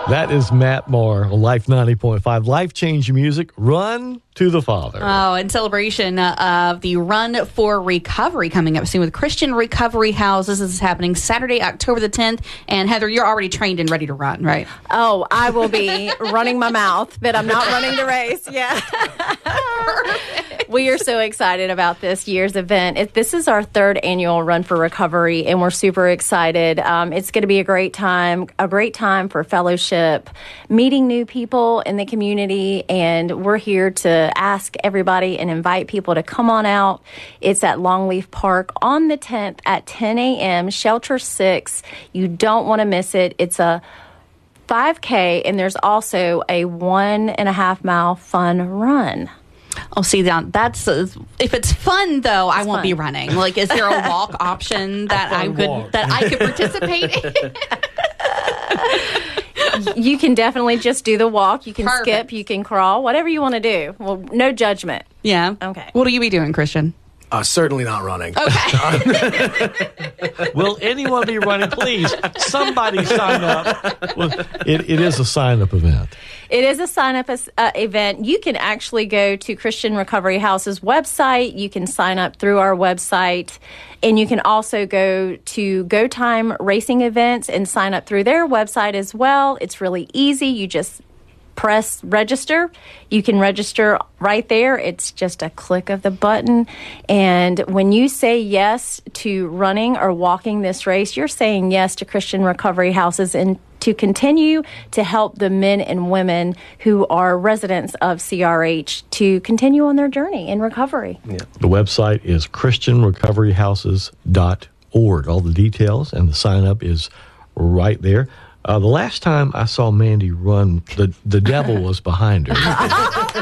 That is Matt Moore on Life 90.5. Life-changing music, Run to the Father. Oh, in celebration of the Run for Recovery coming up soon with Christian Recovery Houses. This is happening Saturday, October the 10th. And Heather, you're already trained and ready to run, right? Oh, I will be running my mouth, but I'm not running the race. Yeah. We are so excited about this year's event. This is our third annual Run for Recovery, and we're super excited. It's going to be a great time for fellowship, meeting new people in the community, and we're here to ask everybody and invite people to come on out. It's at Longleaf Park on the 10th at 10 a.m., Shelter 6. You don't want to miss it. It's a 5K, and there's also a 1.5 mile fun run. Oh, see, that's if it's fun though, I won't be running. Like, is there a walk option that I could participate in? You can definitely just do the walk. You can skip. You can crawl. Whatever you want to do. Well, no judgment. Yeah. Okay. What will you be doing, Christian? Certainly not running. Okay. Will anyone be running? Please, somebody sign up. Well, it is a sign-up event. It is a sign-up event. You can actually go to Christian Recovery House's website. You can sign up through our website. And you can also go to Go Time Racing Events and sign up through their website as well. It's really easy. You just press register. You can register right there. It's just a click of the button. And when you say yes to running or walking this race, you're saying yes to Christian Recovery Houses and to continue to help the men and women who are residents of CRH to continue on their journey in recovery. Yeah. The website is christianrecoveryhouses.org. All the details and the sign up is right there. The last time I saw Mandy run, the devil was behind her.